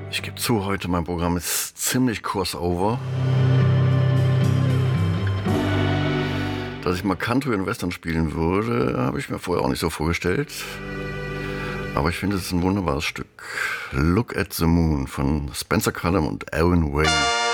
Ich gebe zu, heute mein Programm ist ziemlich crossover. Dass ich mal Country und Western spielen würde, habe ich mir vorher auch nicht so vorgestellt. Aber ich finde, es ist ein wunderbares Stück. Look at the Moon von Spencer Cullum und Aaron Wayne.